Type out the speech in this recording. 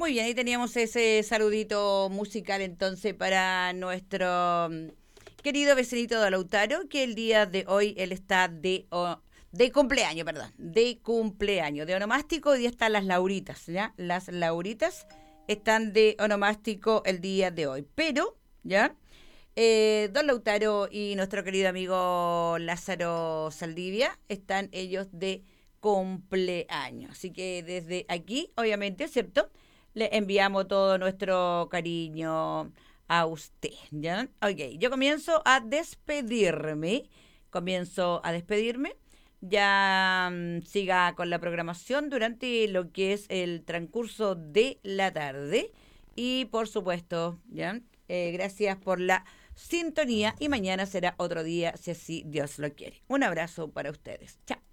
Muy bien, ahí teníamos ese saludito musical entonces para nuestro querido vecinito de Lautaro, que el día de hoy él está de cumpleaños, perdón, de cumpleaños, de onomástico. Hoy día están las Lauritas, ¿ya? Las Lauritas están de onomástico el día de hoy, pero, ¿ya? Don Lautaro y nuestro querido amigo Lázaro Saldivia están ellos de cumpleaños. Así que desde aquí, obviamente, ¿cierto? Le enviamos todo nuestro cariño a usted, ¿ya? Ok, yo comienzo a despedirme. Comienzo a despedirme. Ya siga con la programación durante lo que es el transcurso de la tarde. Y por supuesto, ¿ya? Gracias por la sintonía y mañana será otro día, si así Dios lo quiere. Un abrazo para ustedes. Chao.